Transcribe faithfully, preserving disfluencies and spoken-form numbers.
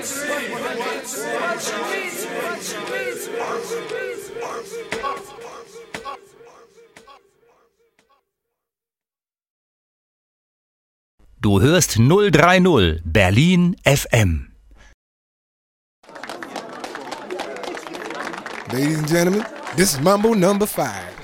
Du hörst null drei null Berlin F M. Ladies and gentlemen, this is Mambo number five.